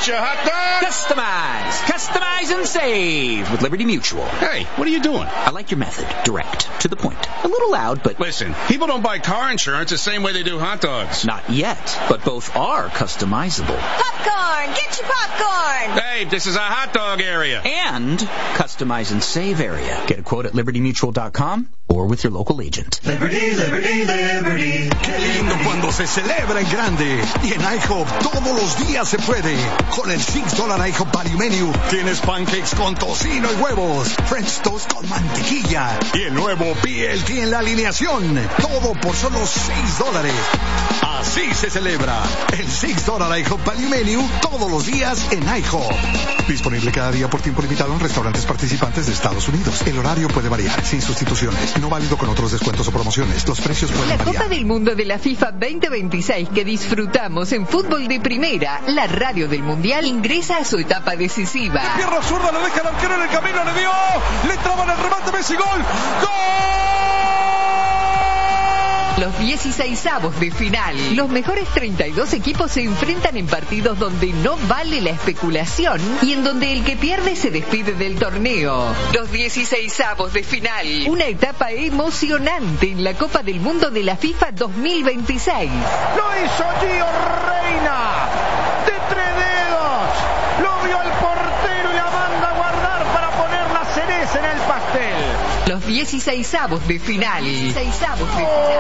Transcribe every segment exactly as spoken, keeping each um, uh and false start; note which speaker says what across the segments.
Speaker 1: your hot dog.
Speaker 2: Customize, customize and save with Liberty Mutual.
Speaker 1: Hey, what are you doing?
Speaker 2: I like your method. Direct, to the point. A little loud, but...
Speaker 1: Listen, people don't buy car insurance the same way they do hot dogs.
Speaker 2: Not yet, but both are customizable.
Speaker 3: Popcorn! Get your popcorn!
Speaker 1: Hey, this is a hot dog area.
Speaker 2: And customize and save area. Get a quote at liberty mutual dot com or with your local agent.
Speaker 4: Liberty, Liberty, Liberty.
Speaker 5: Qué lindo cuando se celebra en grande. Y en IHOP todos los días se puede. Con el six dollar IHOP Value Menu tienes pancakes con tocino y huevos, French toast con mantequilla y el nuevo B L T en la alineación. Todo por solo seis dólares. Así se celebra el six dollar IHOP Value Menu todos los días en IHOP. Disponible cada día por tiempo limitado en restaurantes participantes de Estados Unidos. El horario puede variar, sin sustituciones. No válido con otros descuentos o promociones. Los precios pueden
Speaker 6: La
Speaker 5: variar.
Speaker 6: Copa del Mundo de la FIFA veinte veintiséis que disfrutamos en Fútbol de Primera, la radio del Mundial, ingresa a su etapa decisiva.
Speaker 7: Pierna zurda, lo deja el arquero en el camino, le dio, le traban el remate, Messi, gol, ¡gol!
Speaker 6: Los dieciseisavos de final. Los mejores treinta y dos equipos se enfrentan en partidos donde no vale la especulación y en donde el que pierde se despide del torneo. Los dieciseisavos de final. Una etapa emocionante en la Copa del Mundo de la FIFA dos mil veintiséis.
Speaker 7: Lo hizo Gio Reina, de tres dedos, lo vio el portero y la manda a guardar para poner la cereza en el pastel.
Speaker 6: Los dieciseisavos de final. dieciseisavos de final.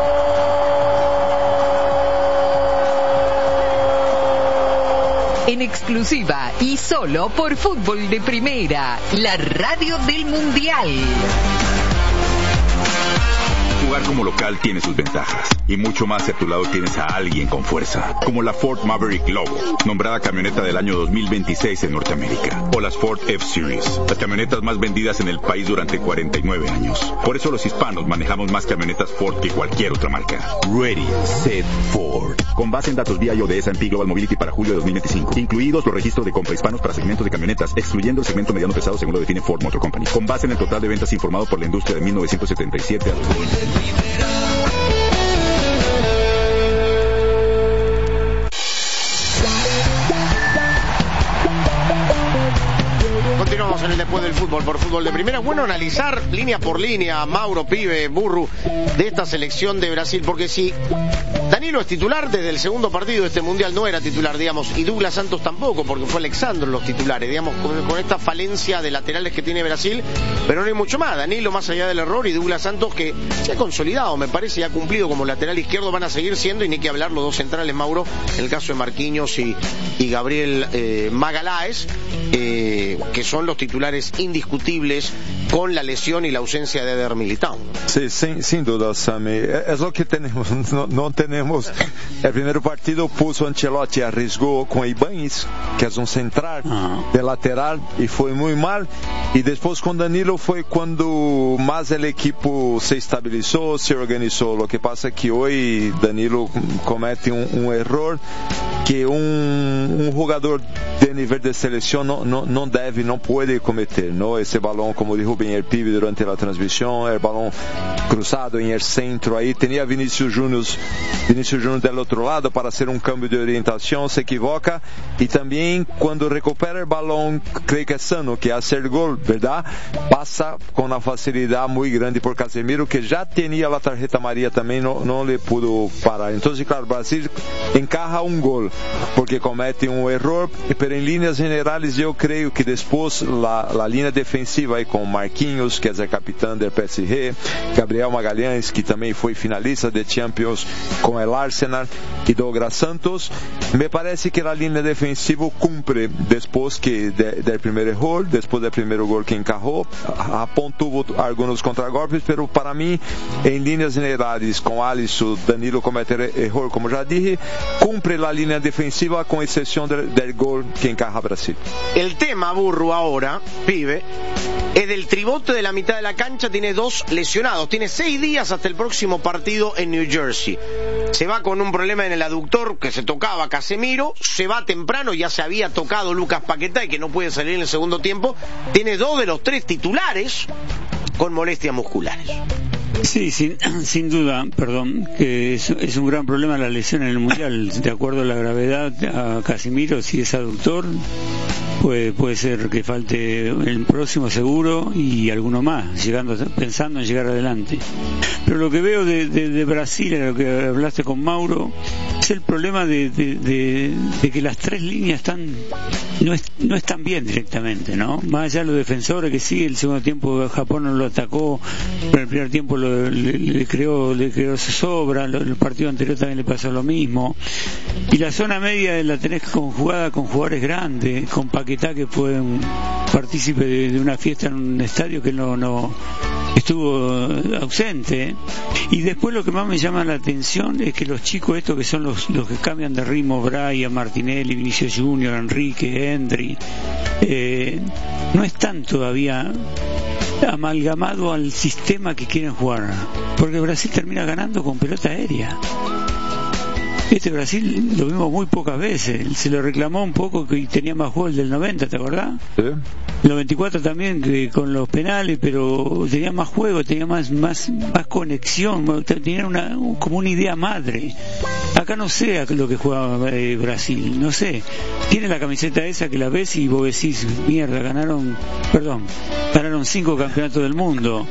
Speaker 6: En exclusiva y solo por Fútbol de Primera, la radio del Mundial.
Speaker 8: Jugar como local tiene sus ventajas y mucho más si a tu lado tienes a alguien con fuerza, como la Ford Maverick Lobo, nombrada camioneta del año dos mil veintiséis en Norteamérica, o las Ford F-Series, las camionetas más vendidas en el país durante cuarenta y nueve años. Por eso los hispanos manejamos más camionetas Ford que cualquier otra marca. Ready, Set, Ford. Con base en datos V I A de S and P Global Mobility para julio de dos mil veinticinco, incluidos los registros de compra hispanos para segmentos de camionetas, excluyendo el segmento mediano pesado según lo define Ford Motor Company. Con base en el total de ventas informado por la industria de mil novecientos setenta y siete a dos mil.
Speaker 9: Continuamos en el Después del Fútbol por Fútbol de Primera. Bueno, analizar línea por línea, Mauro, Pibe, Burru, de esta selección de Brasil, porque si Danilo es titular desde el segundo partido de este Mundial, no era titular, digamos, y Douglas Santos tampoco, porque fue Alexandro los titulares, digamos, con, con esta falencia de laterales que tiene Brasil, pero no hay mucho más. Danilo más allá del error y Douglas Santos que se ha consolidado, me parece, y ha cumplido como lateral izquierdo, van a seguir siendo, y ni que hablar los dos centrales, Mauro, en el caso de Marquinhos y, y Gabriel eh, Magaláes, eh, que son los titulares indiscutibles con la lesión y la ausencia de Eder Militão.
Speaker 10: Sí, sin, sin duda, Sammy. Es lo que tenemos. No, no tenemos. El primer partido puso Ancelotti, arriesgó con Ibáñez, que es un central de lateral, y fue muy mal. Y después con Danilo fue cuando más el equipo se estabilizó, se organizó. Lo que pasa es que hoy Danilo comete un, un error que un, un jugador de nivel de selección no, no, no debe, no puede cometer, ¿no? Ese balón, como dijo bien el Pibe durante la transmisión, el balón cruzado en el centro, ahí tenía Vinicius Junior, Vinicius Junior del otro lado para hacer un cambio de orientación, se equivoca, y también cuando recupera el balón, creo que es sano, que hace el gol, ¿verdad? Pasa con una facilidad muy grande por Casemiro, que ya tenía la tarjeta amarilla también, no, no le pudo parar. Entonces, claro, Brasil encaja un gol, porque comete un error, pero en líneas generales yo creo que después la, la línea defensiva ahí con Marquinhos, que es el capitán del P S G, Gabriel Magalhães, que también fue finalista de Champions con el Arsenal, y Douglas Santos, me parece que la línea defensiva cumple después que de, del primer error, después del primer gol que encajó. Japón tuvo algunos contragolpes, pero para mí, en líneas generales, con Alisson, Danilo comete error, como ya dije, cumple la línea defensiva con excepción del, del gol que encaja Brasil.
Speaker 9: El tema, Burru, ahora, Pibe, es del tribote de la mitad de la cancha, tiene dos lesionados, tiene seis días hasta el próximo partido en New Jersey. Se va con un problema en el aductor que se tocaba Casemiro, se va temprano, ya se había tocado Lucas Paquetá y que no puede salir en el segundo tiempo. Tiene dos de los tres titulares con molestias musculares.
Speaker 11: Sí, sin, sin duda, perdón, que es, es un gran problema la lesión en el Mundial. De acuerdo a la gravedad, a Casimiro, si es aductor, puede, puede ser que falte el próximo seguro y alguno más, llegando pensando en llegar adelante. Pero lo que veo de, de, de Brasil, en lo que hablaste con Mauro, es el problema de, de, de, de que las tres líneas están no, es, no están bien directamente, ¿no? Más allá de los defensores, que sí, el segundo tiempo Japón no lo atacó, pero el primer tiempo lo, le, le creó le creó sobra, lo, el partido anterior también le pasó lo mismo. Y la zona media la tenés conjugada con jugadores grandes, con Paquetá, que fue un partícipe de, de una fiesta en un estadio que no, no estuvo ausente. Y después lo que más me llama la atención es que los chicos estos que son los, los que cambian de ritmo, Brian, Martinelli, Vinicius Junior, Enrique, Endri, eh, no están todavía amalgamado al sistema que quieren jugar, porque Brasil termina ganando con pelota aérea. Este Brasil lo vimos muy pocas veces, se lo reclamó un poco que tenía más gol del noventa, ¿te acordás? Sí. El noventa y cuatro también, que con los penales, pero tenía más juego, tenía más más más conexión, tenía una como una idea madre. Acá no sé lo que juega eh, Brasil, no sé. Tiene la camiseta esa que la ves y vos decís, mierda, ganaron, perdón, ganaron cinco campeonatos del mundo.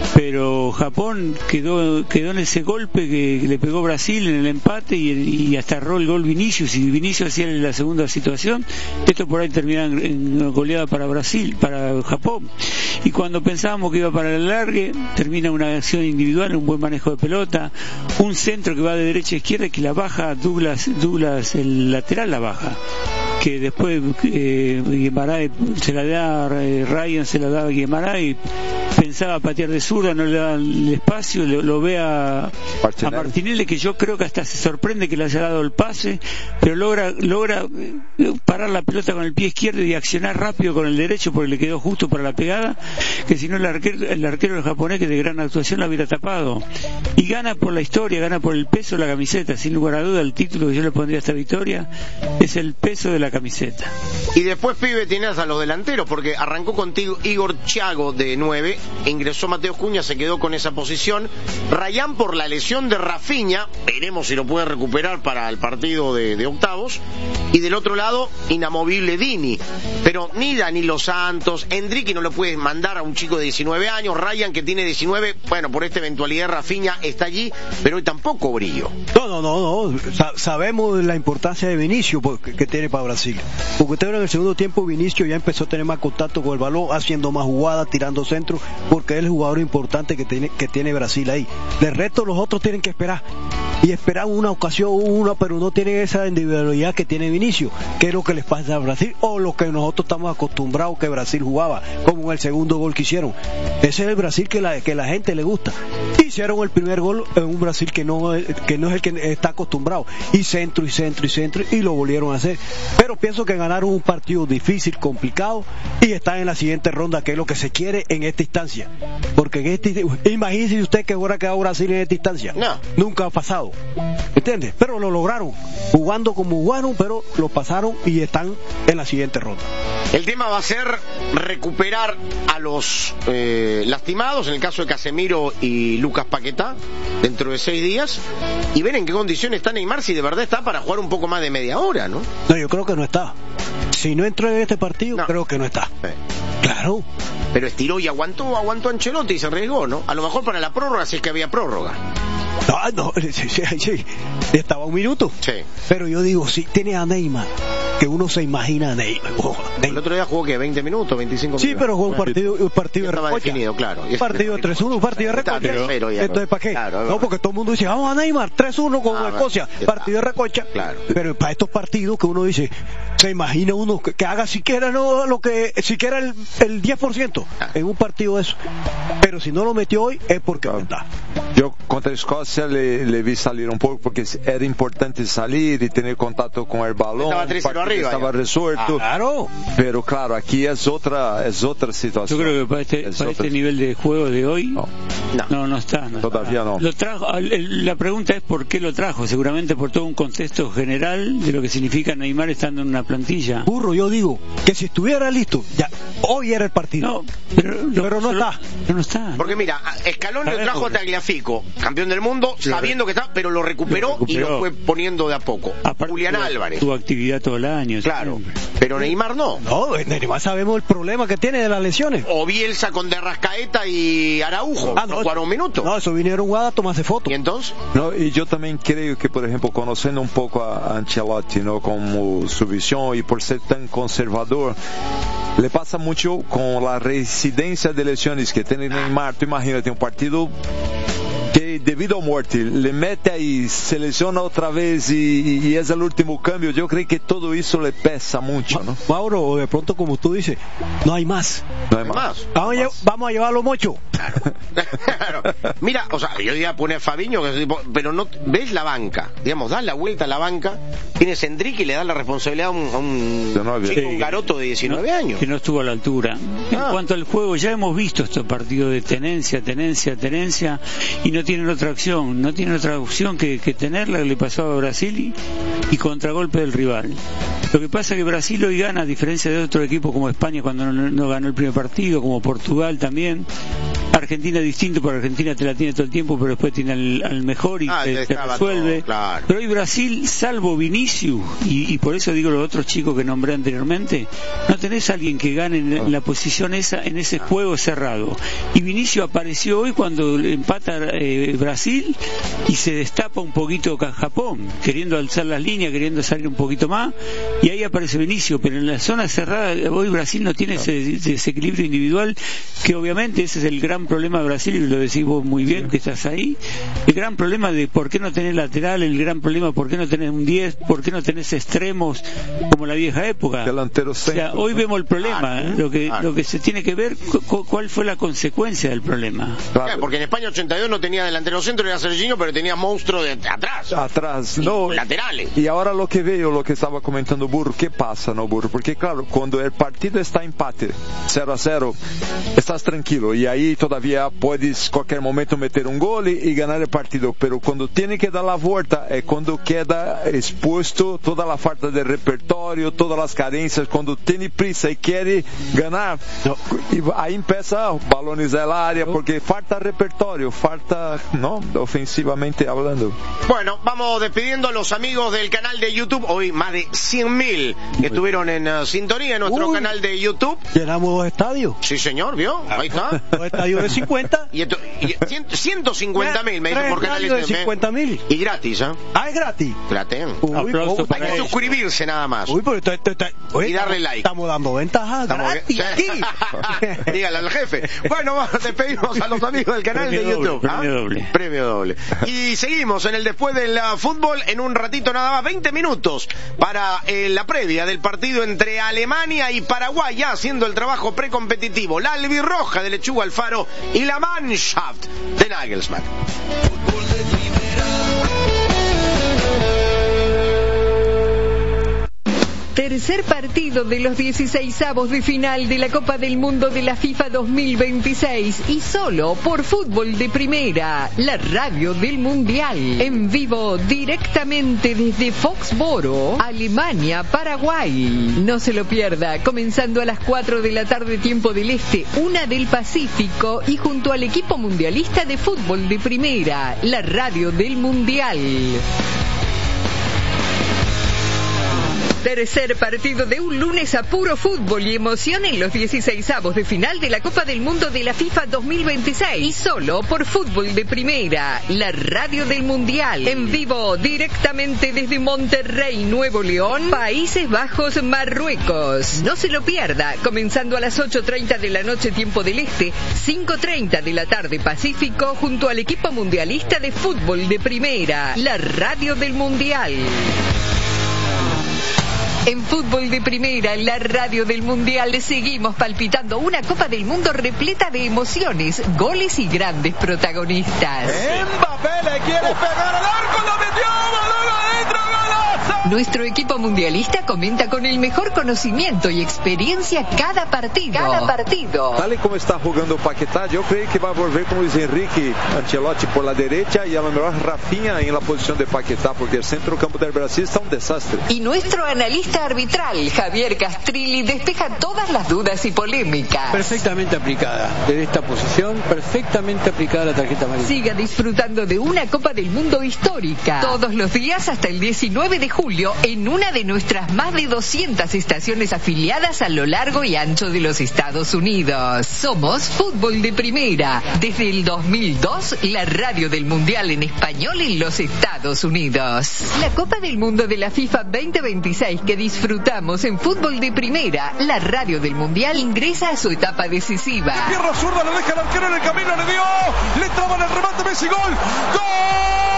Speaker 11: Pero Japón quedó quedó en ese golpe que le pegó Brasil en el empate y, y hasta erró el gol Vinicius, y Vinicius hacía la segunda situación, esto por ahí termina en, en goleada para Brasil, para Japón. Y cuando pensábamos que iba para el largue, termina una acción individual, un buen manejo de pelota, un centro que va de derecha a izquierda y que la baja Douglas, Douglas el lateral la baja, que después eh, Guimarães se la da, eh, Ryan se la da a Guimarães, pensaba patear de zurda, no le da el espacio, lo, lo ve a Martinelli. a Martinelli, que yo creo que hasta se sorprende que le haya dado el pase, pero logra logra parar la pelota con el pie izquierdo y accionar rápido con el derecho, porque le quedó justo para la pegada, que si no el arquero, el arquero del japonés, que de gran actuación, la hubiera tapado. Y gana por la historia, gana por el peso de la camiseta, sin lugar a duda. El título que yo le pondría a esta victoria es el peso de la camiseta.
Speaker 9: Y después, pibe, tienes a los delanteros, porque arrancó contigo Igor Thiago de nueve, ingresó Mateo Cunha, se quedó con esa posición. Rayán por la lesión de Rafinha, veremos si lo puede recuperar para el partido de, de octavos. Y del otro lado, inamovible Dini. Pero ni Danilo Santos, Enrique no lo puedes mandar a un chico de diecinueve años, Ryan, que tiene diecinueve, bueno, por esta eventualidad Rafinha está allí, pero hoy tampoco brillo.
Speaker 12: No, no, no, no. Sa- sabemos la importancia de Vinicius que, que tiene para Brasil. Porque usted ve en el segundo tiempo, Vinicius ya empezó a tener más contacto con el balón, haciendo más jugadas, tirando centro, porque es el jugador importante que tiene, que tiene Brasil ahí. De resto, los otros tienen que esperar. Y esperar una ocasión, una, pero no tienen esa individualidad que tiene Vinicius, que es lo que les pasa a Brasil, o lo que nosotros estamos acostumbrados que Brasil jugaba, como en el segundo gol que hicieron. Ese es el Brasil que la, que la gente le gusta. Hicieron el primer gol en un Brasil que no, que no es el que está acostumbrado. Y centro, y centro, y centro, y lo volvieron a hacer. Pero pienso que ganaron un partido difícil, complicado, y están en la siguiente ronda, que es lo que se quiere en esta instancia. Porque en este, imagínese usted que hubiera quedado Brasil en esta instancia. No. Nunca ha pasado. ¿Entiendes? Pero lo lograron, jugando como jugaron, pero lo pasaron y están en la siguiente ronda.
Speaker 9: El tema va a ser recuperar a los eh, lastimados, en el caso de Casemiro y Lucas Paquetá, dentro de seis días, y ver en qué condiciones está Neymar, si de verdad está para jugar un poco más de media hora, ¿no?
Speaker 12: No, yo creo que no está. Si no entró en este partido, no. Creo que no está. Sí. Claro.
Speaker 9: Pero estiró y aguantó, aguantó Ancelotti y se arriesgó, ¿no? A lo mejor para la prórroga, si es que había prórroga.
Speaker 12: No, no, sí, sí, sí. Estaba un minuto.
Speaker 9: Sí.
Speaker 12: Pero yo digo, si tiene a Neymar, que uno se imagina a Neymar. Oh, Neymar.
Speaker 9: El otro día jugó que veinte minutos, veinticinco minutos.
Speaker 12: Sí, pero jugó un partido, un partido
Speaker 9: ya
Speaker 12: de recocha.
Speaker 9: Definido, claro.
Speaker 12: Un partido de tres uno, un partido de recocha.
Speaker 9: Pero,
Speaker 12: entonces, ¿para qué? Claro, no, porque todo el mundo dice, vamos a Neymar, tres uno con ah, Escocia, partido de recocha.
Speaker 9: Claro.
Speaker 12: Pero para estos partidos que uno dice, se imagina uno que, que haga siquiera no lo que siquiera el, el diez por ciento ah. en un partido de eso. Pero si no lo metió hoy es porque no está.
Speaker 10: Yo contra Escocia le, le vi salir un poco porque era importante salir y tener contacto con el balón.
Speaker 9: Estaba tres cero arriba.
Speaker 10: Estaba resuelto.
Speaker 12: Ah, claro.
Speaker 10: Pero claro, aquí es otra, es otra situación.
Speaker 11: Yo creo que para este, para este nivel de juego de hoy, no,
Speaker 9: no,
Speaker 11: no, no está. No
Speaker 10: Todavía
Speaker 11: está.
Speaker 10: no.
Speaker 11: Lo trajo, la pregunta es por qué lo trajo. Seguramente por todo un contexto general de lo que significa Neymar estando en una plantilla.
Speaker 12: Burro, yo digo que si estuviera listo, ya hoy era el partido.
Speaker 11: No, pero,
Speaker 12: pero no está.
Speaker 11: Pero no está.
Speaker 9: Porque mira, Scaloni lo trajo a Tagliafico, campeón del mundo, sabiendo que está, pero lo recuperó, lo recuperó y lo fue poniendo de a poco.
Speaker 11: Aparte,
Speaker 9: Julián
Speaker 11: tuvo,
Speaker 9: Álvarez.
Speaker 11: Tuvo actividad todo el año.
Speaker 9: Claro,
Speaker 11: siempre.
Speaker 9: Pero Neymar no.
Speaker 12: No, Neymar sabemos el problema que tiene de las lesiones.
Speaker 9: O Bielsa con De Arrascaeta y Araujo.
Speaker 12: Ah, no,
Speaker 9: no jugaron un minuto.
Speaker 12: No, eso vinieron jugadas a tomarse fotos.
Speaker 9: ¿Y entonces?
Speaker 10: No, y yo también creo que, por ejemplo, conociendo un poco a Ancelotti, ¿no? Como su visión y por ser tan conservador, le pasa mucho con la reincidencia de lesiones que tiene Neymar. Tú imagínate un partido que debido a muerte le mete ahí, se lesiona otra vez y, y es el último cambio. Yo creo que todo eso le pesa mucho, ¿no?
Speaker 12: Mauro, o de pronto como tú dices, no hay más.
Speaker 10: No hay más.
Speaker 12: Vamos,
Speaker 10: no
Speaker 12: a, vamos a llevarlo mucho.
Speaker 9: Claro. Mira, o sea, yo iba a poner a Fabiño, pero no ves la banca, digamos, das la vuelta a la banca, tienes a Enrique y le das la responsabilidad a un, a un chico, un garoto de diecinueve
Speaker 11: no,
Speaker 9: años.
Speaker 11: Que no estuvo a la altura. Ah. En cuanto al juego, ya hemos visto estos partidos de tenencia, tenencia, tenencia, y no tienen otra opción, no tienen otra opción que, que tenerla, que le pasó a Brasil y, y contragolpe del rival. Lo que pasa es que Brasil hoy gana, a diferencia de otro equipo como España cuando no, no ganó el primer partido, como Portugal también. Argentina es distinto, porque Argentina te la tiene todo el tiempo, pero después tiene al, al mejor y ah, te, te resuelve. Todo, claro. Pero hoy Brasil, salvo Vinicius, y, y por eso digo los otros chicos que nombré anteriormente, no tenés a alguien que gane en la, en la posición esa, en ese juego cerrado. Y Vinicius apareció hoy cuando empata eh, Brasil y se destapa un poquito Japón, queriendo alzar las líneas, queriendo salir un poquito más, y ahí aparece Vinicius, pero en la zona cerrada hoy Brasil no tiene ese desequilibrio individual, que obviamente ese es el gran problema de Brasil, y lo decís vos muy bien, que estás ahí. El gran problema de por qué no tenés lateral, el gran problema por qué no tenés un diez, por qué no tenés extremos como la vieja época.
Speaker 10: Delantero centro.
Speaker 11: O sea, hoy vemos el problema, ah, ¿eh? lo que ah. lo que se tiene que ver cu cuál fue la consecuencia del problema.
Speaker 9: Claro, porque en España ochenta y dos no tenía delantero centro, era Serginho, pero tenía monstruo de atrás.
Speaker 10: Atrás, no.
Speaker 9: Laterales.
Speaker 10: Y ahora lo que veo, lo que estaba comentando Burro, ¿qué pasa, no, Burro? Porque claro, cuando el partido está empate, cero a cero, estás tranquilo y ahí todavía puedes cualquier momento meter un gol y, y ganar el partido, pero cuando tiene que dar la vuelta es cuando queda expuesto toda la falta de repertorio, todas las carencias, cuando tiene prisa y quiere ganar, y ahí empieza balones del área, porque falta repertorio, falta, ¿no? Ofensivamente hablando.
Speaker 9: Bueno, vamos despidiendo a los amigos del canal de YouTube, hoy más de cien mil que estuvieron en uh, sintonía en nuestro Uy, canal de YouTube.
Speaker 12: Llenamos dos estadios.
Speaker 9: Sí, señor, ¿vio? Ahí está.
Speaker 12: Dos estadios de cincuenta.
Speaker 9: Y, esto, y ciento cincuenta mil, me dijo por canales
Speaker 12: de cincuenta mil.
Speaker 9: Y gratis, ¿eh?
Speaker 12: Ah, es gratis.
Speaker 9: Gratis.
Speaker 12: Uy,
Speaker 9: oh, hay que suscribirse nada más.
Speaker 12: Uy, pero esto, esto, esto, oye,
Speaker 9: y darle like.
Speaker 12: Estamos dando ventajas gratis aquí.
Speaker 9: Dígale al jefe. Bueno, vamos, despedimos a los amigos del canal
Speaker 11: premio
Speaker 9: de
Speaker 11: doble,
Speaker 9: YouTube.
Speaker 11: Premio
Speaker 9: ¿Ah?
Speaker 11: doble.
Speaker 9: Premio doble. Y seguimos en el después del uh, fútbol en un ratito nada más, veinte minutos para eh, la previa del partido entre Alemania y Paraguay, ya haciendo el trabajo precompetitivo. La albirroja de Lechuga Alfaro y la Mannschaft de Nagelsmann.
Speaker 6: Tercer partido de los dieciseisavos de final de la Copa del Mundo de la FIFA dos mil veintiséis y solo por Fútbol de Primera, la radio del Mundial. En vivo directamente desde Foxboro, Alemania, Paraguay. No se lo pierda, comenzando a las cuatro de la tarde tiempo del Este, una del Pacífico y junto al equipo mundialista de Fútbol de Primera, la radio del Mundial. Tercer partido de un lunes a puro fútbol y emoción en los dieciseisavos de final de la Copa del Mundo de la FIFA dos mil veintiséis. Y solo por Fútbol de Primera, la radio del Mundial. En vivo, directamente desde Monterrey, Nuevo León, Países Bajos, Marruecos. No se lo pierda, comenzando a las ocho treinta de la noche tiempo del Este, cinco treinta de la tarde Pacífico, junto al equipo mundialista de Fútbol de Primera, la radio del Mundial. En Fútbol de Primera, la radio del Mundial, seguimos palpitando una Copa del Mundo repleta de emociones, goles y grandes protagonistas.
Speaker 7: Mbappé le quiere pegar al arco, lo metió, balón adentro, golazo.
Speaker 6: Nuestro equipo mundialista comenta con el mejor conocimiento y experiencia cada partido. Cada partido.
Speaker 10: Tal y como está jugando Paquetá, yo creo que va a volver con Luis Enrique Ancelotti por la derecha y a lo mejor Rafinha en la posición de Paquetá, porque el centro campo del Brasil está un desastre.
Speaker 6: Y nuestro analista arbitral, Javier Castrilli, despeja todas las dudas y polémicas.
Speaker 11: Perfectamente aplicada. Desde esta posición, perfectamente aplicada la tarjeta amarilla.
Speaker 6: Siga disfrutando de una Copa del Mundo histórica. Todos los días hasta el diecinueve de julio en una de nuestras más de doscientas estaciones afiliadas a lo largo y ancho de los Estados Unidos. Somos Fútbol de Primera. Desde el dos mil dos, la radio del Mundial en español en los Estados Unidos. La Copa del Mundo de la FIFA veinte veintiséis que disfrutamos en Fútbol de Primera, la radio del Mundial, ingresa a su etapa decisiva.
Speaker 7: De pierna zurda lo deja el arquero en el camino, le dio, le traban el remate, Messi, gol, ¡gol!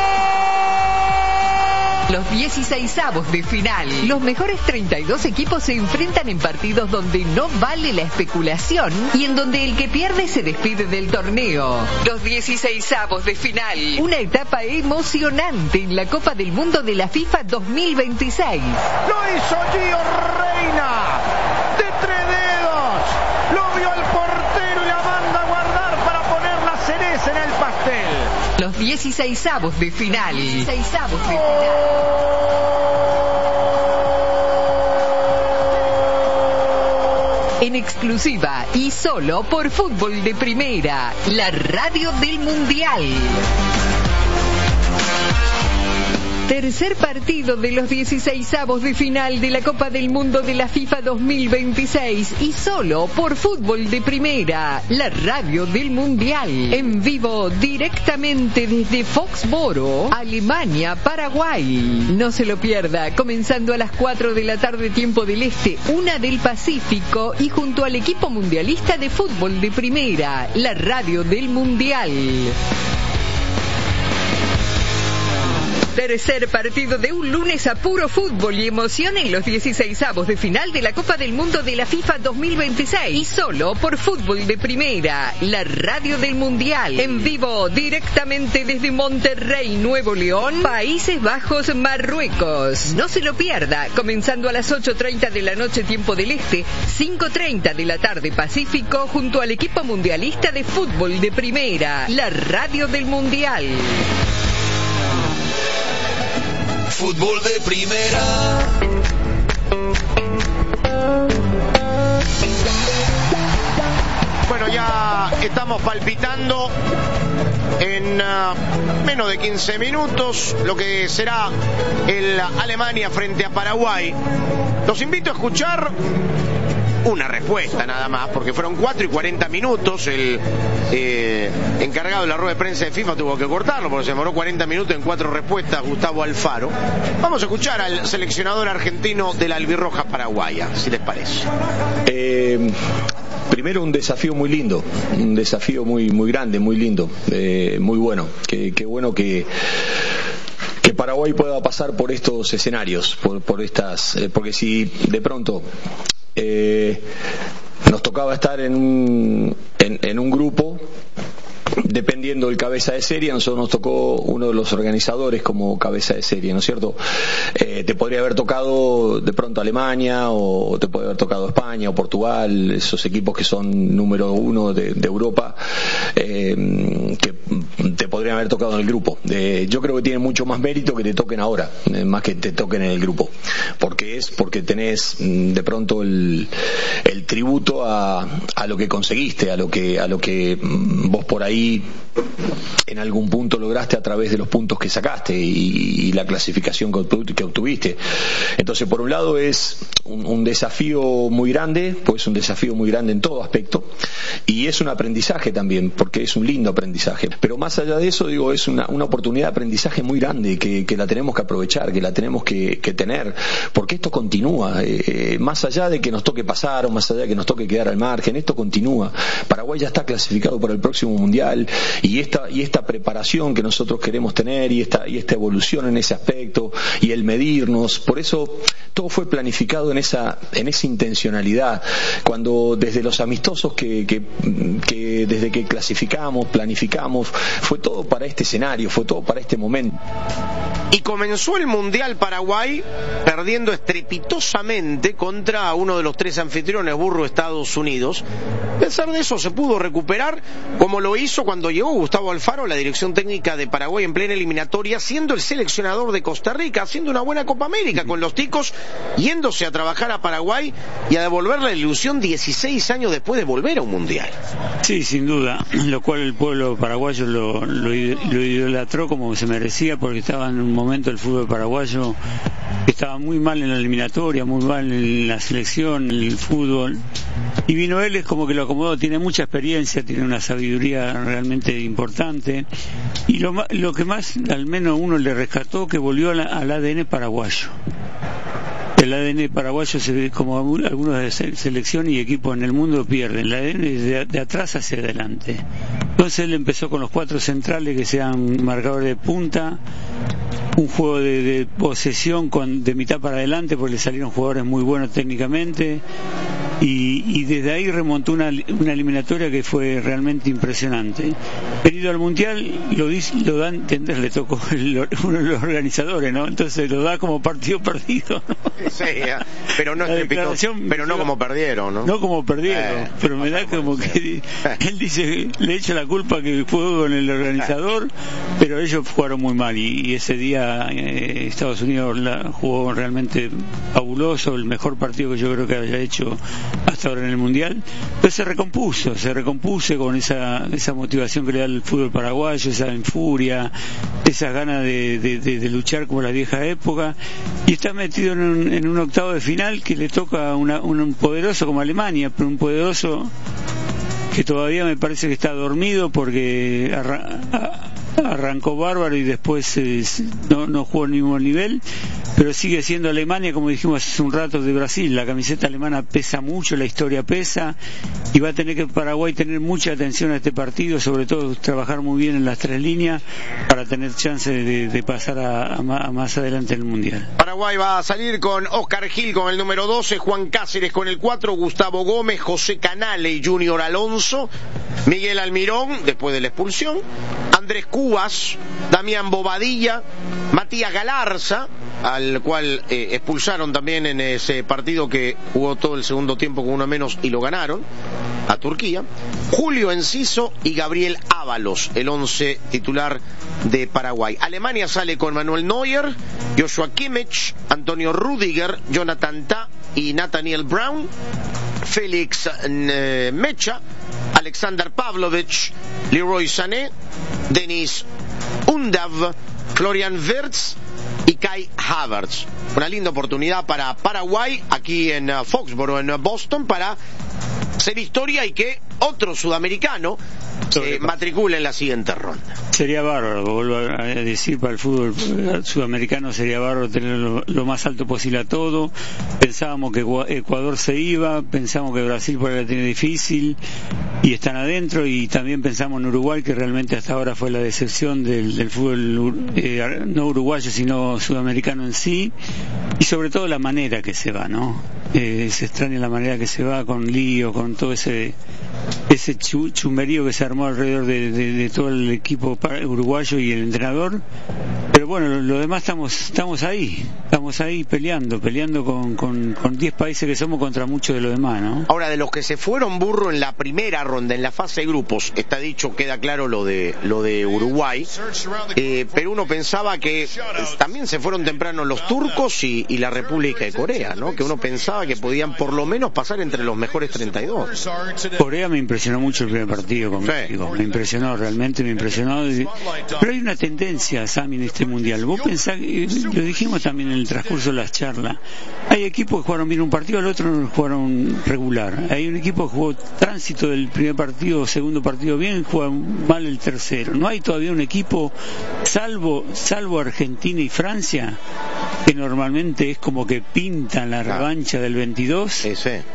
Speaker 6: Los dieciseisavos de final. Los mejores treinta y dos equipos se enfrentan en partidos donde no vale la especulación y en donde el que pierde se despide del torneo. Los dieciseisavos de final. Una etapa emocionante en la Copa del Mundo de la FIFA dos mil veintiséis.
Speaker 7: Lo hizo Gio Reyna. De tres dedos. Lo vio el portero y la manda a guardar para poner la cereza en el pastel.
Speaker 6: Los dieciseisavos de final. dieciseisavos de final. En exclusiva y solo por Fútbol de Primera, la radio del Mundial. Tercer partido de los dieciseisavos de final de la Copa del Mundo de la FIFA dos mil veintiséis y solo por Fútbol de Primera, la radio del Mundial. En vivo directamente desde Foxboro, Alemania, Paraguay. No se lo pierda, comenzando a las cuatro de la tarde tiempo del Este, una del Pacífico y junto al equipo mundialista de Fútbol de Primera, la radio del Mundial. Tercer partido de un lunes a puro fútbol y emoción en los dieciseisavos de final de la Copa del Mundo de la FIFA dos mil veintiséis. Y solo por Fútbol de Primera, la radio del Mundial. En vivo directamente desde Monterrey, Nuevo León, Países Bajos, Marruecos. No se lo pierda, comenzando a las ocho treinta de la noche tiempo del Este, cinco treinta de la tarde Pacífico, junto al equipo mundialista de Fútbol de Primera, la radio del Mundial.
Speaker 4: Fútbol de Primera.
Speaker 9: Bueno, ya estamos palpitando en uh, menos de quince minutos lo que será el Alemania frente a Paraguay. Los invito a escuchar una respuesta nada más, porque fueron cuatro y cuarenta minutos. El eh, encargado de la rueda de prensa de FIFA tuvo que cortarlo porque se demoró cuarenta minutos en cuatro respuestas, Gustavo Alfaro. Vamos a escuchar al seleccionador argentino de la albirroja paraguaya, si les parece.
Speaker 13: Eh... Primero, un desafío muy lindo, un desafío muy muy grande, muy lindo, eh, muy bueno. Qué, qué bueno que que Paraguay pueda pasar por estos escenarios, por, por estas, eh, porque si de pronto eh, nos tocaba estar en un en, en un grupo, dependiendo del cabeza de serie, a nosotros nos tocó uno de los organizadores como cabeza de serie, ¿no es cierto? Eh, te podría haber tocado de pronto Alemania, o te puede haber tocado España o Portugal, esos equipos que son número uno de, de Europa, eh, que te podrían haber tocado en el grupo. Eh, yo creo que tiene mucho más mérito que te toquen ahora, eh, más que te toquen en el grupo, porque es porque tenés de pronto el, el tributo a, a lo que conseguiste, a lo que, a lo que vos por ahí en algún punto lograste a través de los puntos que sacaste y, y la clasificación que obtuviste. Entonces, por un lado es un, un desafío muy grande, pues un desafío muy grande en todo aspecto, y es un aprendizaje también, porque es un lindo aprendizaje. Pero más allá de eso, digo, es una, una oportunidad de aprendizaje muy grande que, que la tenemos que aprovechar, que la tenemos que, que tener, porque esto continúa, eh, más allá de que nos toque pasar o más allá de que nos toque quedar al margen, esto continúa. Paraguay ya está clasificado para el próximo mundial y esta y esta preparación que nosotros queremos tener y esta y esta evolución en ese aspecto y el medirnos, por eso todo fue planificado en esa en esa intencionalidad. Cuando desde los amistosos que, que, que desde que clasificamos, planificamos, fue todo para este escenario, fue todo para este momento.
Speaker 9: Y comenzó el Mundial Paraguay perdiendo estrepitosamente contra uno de los tres anfitriones, Burro, Estados Unidos. A pesar de eso se pudo recuperar, como lo hizo cuando llegó Gustavo Alfaro a la dirección técnica de Paraguay en plena eliminatoria, siendo el seleccionador de Costa Rica, haciendo una buena Copa América con los ticos, yéndose a trabajar a Paraguay y a devolver la ilusión dieciséis años después de volver a un Mundial.
Speaker 11: Sí, sin duda, lo cual el pueblo paraguayo lo, lo, lo idolatró como se merecía, porque estaba en un momento el fútbol paraguayo estaba muy mal en la eliminatoria, muy mal en la selección, en el fútbol, y vino él, es como que lo acomodó, tiene mucha experiencia, tiene una sabiduría realmente importante, y lo, lo que más al menos uno le rescató, que volvió a la, al A D N paraguayo. El A D N paraguayo, se ve como algunos de selección y equipos en el mundo pierden, el A D N es de, de atrás hacia adelante. Entonces él empezó con los cuatro centrales que sean marcadores de punta, un juego de, de posesión con, de mitad para adelante, porque le salieron jugadores muy buenos técnicamente, y, y desde ahí remontó una, una eliminatoria que fue realmente impresionante. Venido al Mundial, lo, dice, lo da a entender, le tocó el, uno de los organizadores, ¿no? Entonces lo da como partido perdido, ¿no?
Speaker 9: Sí, pero no, pero no como perdieron, ¿no?
Speaker 11: No como perdieron, eh, pero me da como que él dice, le echa la culpa que fue con el organizador, pero ellos jugaron muy mal, y, y ese día eh, Estados Unidos la, jugó realmente fabuloso, el mejor partido que yo creo que haya hecho hasta ahora en el Mundial. Entonces se recompuso, se recompuso con esa, esa motivación que le da el fútbol paraguayo, esa infuria, esas ganas de, de, de, de luchar como la vieja época, y está metido en un, en un octavo de final que le toca una, un poderoso como Alemania, pero un poderoso que todavía me parece que está dormido, porque arra, arrancó bárbaro y después eh, no, no jugó al mismo nivel, pero sigue siendo Alemania, como dijimos hace un rato, de Brasil. La camiseta alemana pesa mucho, la historia pesa, y va a tener que Paraguay tener mucha atención a este partido, sobre todo trabajar muy bien en las tres líneas para tener chance de, de pasar a, a, a más adelante en el Mundial.
Speaker 9: Paraguay va a salir con Oscar Gil con el número doce, Juan Cáceres con el cuatro, Gustavo Gómez, José Canale y Junior Alonso, Miguel Almirón después de la expulsión, Andrés Cubas, Damián Bobadilla, Matías Galarza, al cual eh, expulsaron también en ese partido que jugó todo el segundo tiempo con uno menos y lo ganaron a Turquía, Julio Enciso y Gabriel Ábalos, el once titular de Paraguay. Alemania sale con Manuel Neuer, Joshua Kimmich, Antonio Rudiger, Jonathan Tah y Nathaniel Brown, Félix eh, Mecha, Alexander Pavlovich, Leroy Sané, Denis Undav, Florian Wirtz y Kai Havertz. Una linda oportunidad para Paraguay aquí en uh, Foxborough, en uh, Boston, para hacer historia y que otro sudamericano se matricule en la siguiente ronda.
Speaker 11: Sería bárbaro, vuelvo a decir, para el fútbol sudamericano sería bárbaro tener lo, lo más alto posible a todo. Pensábamos que Ecuador se iba, pensamos que Brasil por ahí la tiene difícil y están adentro, y también pensamos en Uruguay, que realmente hasta ahora fue la decepción del, del fútbol eh, no uruguayo sino sudamericano en sí, y sobre todo la manera que se va, ¿no? Eh, se extraña la manera que se va, con lío, con todo ese ese chumberío que se armó alrededor de, de, de todo el equipo uruguayo y el entrenador. Pero bueno, lo, lo demás estamos estamos ahí, estamos ahí peleando, peleando con con, con diez países que somos contra muchos de los demás, ¿no?
Speaker 9: Ahora, de los que se fueron, Burro, en la primera ronda, en la fase de grupos, está dicho, queda claro lo de lo de Uruguay, eh, pero uno pensaba que también se fueron temprano los turcos y, y la República de Corea, ¿no? Que uno pensaba que podían por lo menos pasar entre los mejores treinta y dos.
Speaker 11: Corea me impresionó mucho el primer partido con México, me impresionó, realmente me impresionó. Pero hay una tendencia, Sammy, en este mundial. Vos pensás, lo dijimos también en el transcurso de las charlas, hay equipos que jugaron bien un partido, al otro no jugaron regular. Hay un equipo que jugó tránsito del primer partido, segundo partido bien, juega mal el tercero. No hay todavía un equipo, salvo salvo Argentina y Francia, que normalmente es como que pintan la revancha del veintidós.
Speaker 9: Sí, sí.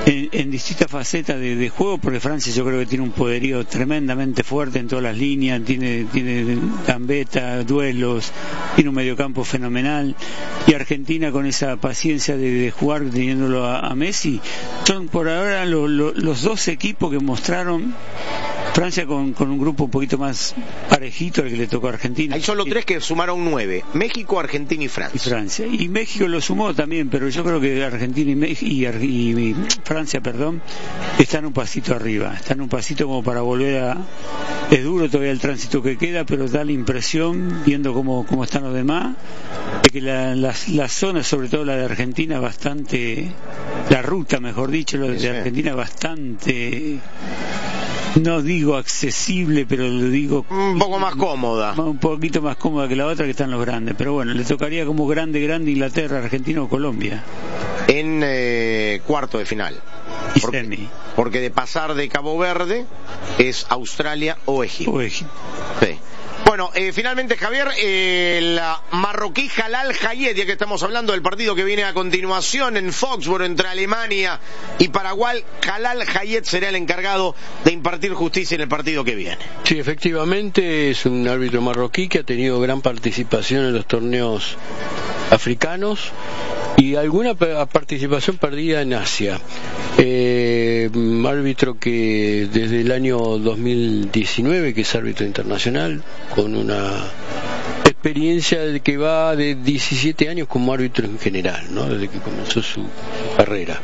Speaker 11: en, en distintas facetas de, de juego, porque Francia yo creo que tiene un poderío tremendamente fuerte en todas las líneas, tiene, tiene gambeta, duelos, tiene un mediocampo fenomenal, y Argentina con esa paciencia de, de jugar teniéndolo a, a Messi, son por ahora lo, lo, los dos equipos que mostraron. Francia con, con un grupo un poquito más parejito al que le tocó a Argentina.
Speaker 9: Hay solo tres que sumaron nueve: México, Argentina y Francia.
Speaker 11: Y Francia. Y México lo sumó también, pero yo creo que Argentina y, México, y, y, y Francia, perdón, están un pasito arriba. Están un pasito como para volver a... Es duro todavía el tránsito que queda, pero da la impresión, viendo cómo, cómo están los demás, de que la, la, la zona, sobre todo la de Argentina, bastante... La ruta, mejor dicho, la de sí, Argentina, sí. bastante... No digo accesible, pero lo digo...
Speaker 9: Un poco más cómoda.
Speaker 11: Un poquito más cómoda que la otra, que están los grandes. Pero bueno, le tocaría como grande, grande Inglaterra, Argentina o Colombia.
Speaker 9: En eh, cuarto de final.
Speaker 11: Y
Speaker 9: porque,
Speaker 11: semi.
Speaker 9: porque de pasar de Cabo Verde es Australia o Egipto.
Speaker 11: O Egipto.
Speaker 9: Sí. Bueno, eh, finalmente, Javier, eh, la marroquí Jalal Hayet, ya que estamos hablando del partido que viene a continuación en Foxboro entre Alemania y Paraguay, Jalal Hayet será el encargado de impartir justicia en el partido que viene.
Speaker 14: Sí, efectivamente, es un árbitro marroquí que ha tenido gran participación en los torneos africanos y alguna participación perdida en Asia. Eh, árbitro que desde el año dos mil diecinueve, que es árbitro internacional, con una experiencia de que va de diecisiete años como árbitro en general, ¿no? Desde que comenzó su carrera.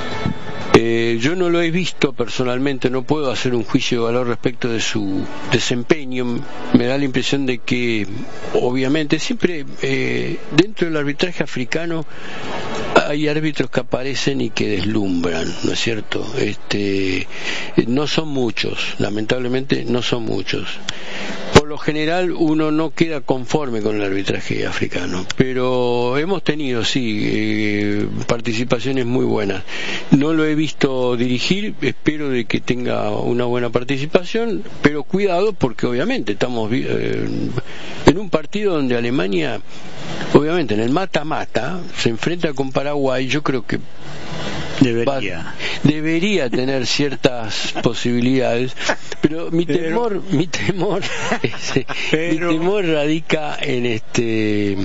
Speaker 14: Eh, yo no lo he visto personalmente, no puedo hacer un juicio de valor respecto de su desempeño. Me da la impresión de que, obviamente, siempre eh, dentro del arbitraje africano hay árbitros que aparecen y que deslumbran, ¿no es cierto? Este, no son muchos, lamentablemente no son muchos. Por lo general uno no queda conforme con el arbitraje africano, pero hemos tenido, sí, eh, participaciones muy buenas. No lo he visto dirigir, espero de que tenga una buena participación, pero cuidado porque obviamente estamos eh, en un partido donde Alemania, obviamente en el mata-mata, se enfrenta con Paraguay. Yo creo que
Speaker 11: Debería.
Speaker 14: Va, debería tener ciertas posibilidades, pero mi
Speaker 11: pero,
Speaker 14: temor, mi temor, ese, pero... mi temor radica en este,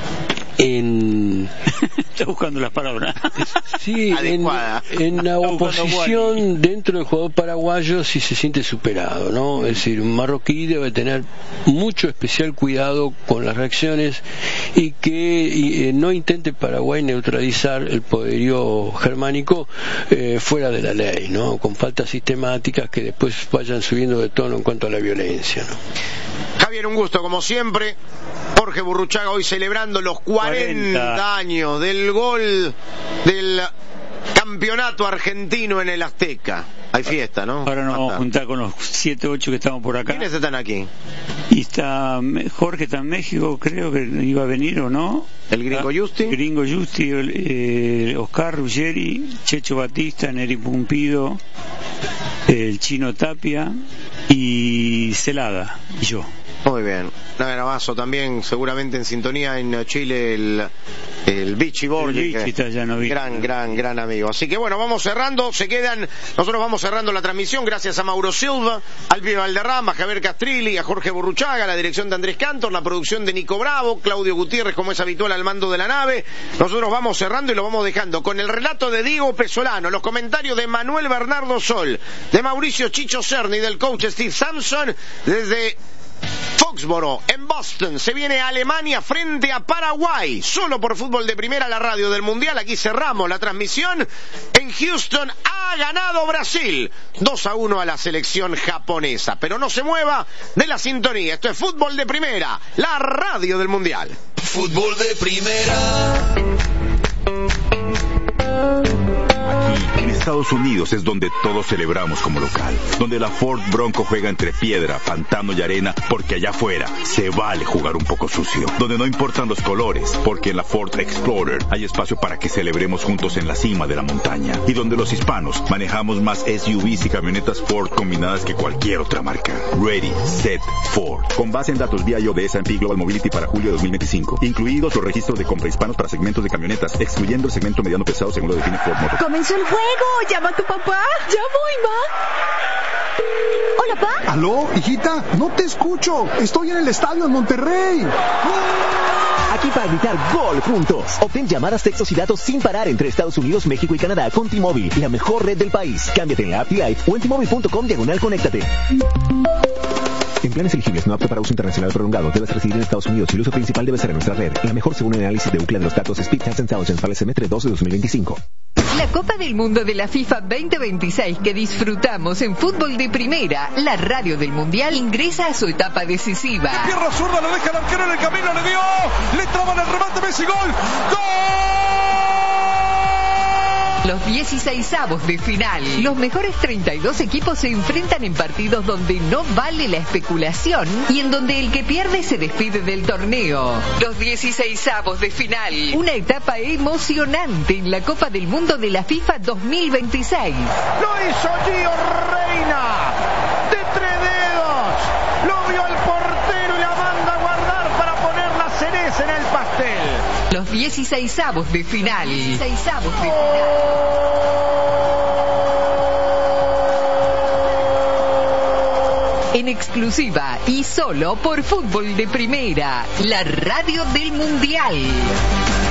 Speaker 14: en
Speaker 11: está buscando las palabras.
Speaker 14: Sí, en, en la oposición dentro del jugador paraguayo si se siente superado, ¿no? Es decir, un marroquí debe tener mucho especial cuidado con las reacciones y que y, eh, no intente Paraguay neutralizar el poderío germánico eh, fuera de la ley, ¿no? Con faltas sistemáticas que después vayan subiendo de tono en cuanto a la violencia, ¿no?
Speaker 9: Javier, un gusto como siempre. Jorge Burruchaga hoy celebrando los cuarenta, cuarenta años del gol del campeonato argentino en el Azteca. Hay fiesta, ¿no?
Speaker 11: Ahora nos vamos a juntar con los siete, ocho que estamos por acá.
Speaker 9: ¿Quiénes están aquí?
Speaker 11: Y está Jorge, está en México, creo que iba a venir o no.
Speaker 9: ¿El Gringo Justi?
Speaker 11: El Gringo Justi, eh, Oscar Ruggeri, Checho Batista, Neri Pumpido, el Chino Tapia y Celada, y yo.
Speaker 9: Muy bien. Un abrazo también, seguramente en sintonía en Chile, el, el Vichy Borges, gran, gran, gran amigo. Así que bueno, vamos cerrando, se quedan, nosotros vamos cerrando la transmisión, gracias a Mauro Silva, al Pibe Valderrama, a Javier Castrilli, a Jorge Burruchaga, la dirección de Andrés Cantor, la producción de Nico Bravo, Claudio Gutiérrez, como es habitual, al mando de la nave. Nosotros vamos cerrando y lo vamos dejando con el relato de Diego Pesolano, los comentarios de Manuel Bernardo Sol, de Mauricio Chicho Cerny, del coach Steve Sampson, desde Foxboro, en Boston. Se viene Alemania frente a Paraguay, solo por Fútbol de Primera, la radio del Mundial. Aquí cerramos la transmisión. En Houston ha ganado Brasil dos a uno a la selección japonesa, pero no se mueva de la sintonía. Esto es Fútbol de Primera, la radio del Mundial.
Speaker 4: Fútbol de Primera.
Speaker 8: Aquí, en Estados Unidos, es donde todos celebramos como local. Donde la Ford Bronco juega entre piedra, pantano y arena, porque allá afuera se vale jugar un poco sucio. Donde no importan los colores, porque en la Ford Explorer hay espacio para que celebremos juntos en la cima de la montaña. Y donde los hispanos manejamos más S U Vs y camionetas Ford combinadas que cualquier otra marca. Ready, Set, Ford. Con base en datos vía I O de S and P Global Mobility para julio de dos mil veinticinco. Incluidos los registros de compra hispanos para segmentos de camionetas, excluyendo el segmento mediano pesado según lo define Ford Motor.
Speaker 3: ¡Comenzó el juego! llama a tu papá. Ya voy, ma. Hola, pa.
Speaker 15: ¿Aló, hijita? No te escucho. Estoy en el estadio en Monterrey.
Speaker 16: Aquí para gritar gol juntos. Obtén llamadas, textos y datos sin parar entre Estados Unidos, México y Canadá con T-Mobile, la mejor red del país. Cámbiate en la app T-Life o en T-Mobile punto com diagonal conéctate. En planes elegibles no apto para uso internacional prolongado, debes residir en Estados Unidos y el uso principal debe ser en nuestra red. La mejor según el análisis de Ookla de los datos Speed Test Intelligence para el semestre dos de dos mil veinticinco.
Speaker 6: La Copa del Mundo de la FIFA veinte veintiséis que disfrutamos en Fútbol de Primera, la radio del Mundial, ingresa a su etapa decisiva.
Speaker 17: De pierna zurda, lo deja el arquero en el camino, le dio, le traban el remate, Messi, gol, ¡gol!
Speaker 6: Los dieciseisavos de final. Los mejores treinta y dos equipos se enfrentan en partidos donde no vale la especulación y en donde el que pierde se despide del torneo. Los dieciseisavos de final. Una etapa emocionante en la Copa del Mundo de la FIFA dos mil veintiséis.
Speaker 7: Lo hizo Gio Reina. De tres dedos. Lo vio el portero y la manda a guardar para poner la cereza en el pastel.
Speaker 6: Los dieciseisavos de final. dieciseisavos de final. En exclusiva y solo por Fútbol de Primera, la radio del Mundial.